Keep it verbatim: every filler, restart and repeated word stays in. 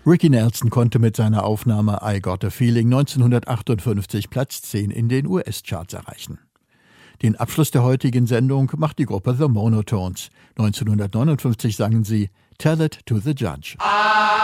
Ricky Nelson konnte mit seiner Aufnahme I Got a Feeling neunzehnhundertachtundfünfzig Platz zehn in den U S-Charts erreichen. Den Abschluss der heutigen Sendung macht die Gruppe The Monotones. neunzehnhundertneunundfünfzig sangen sie Tell It to the Judge.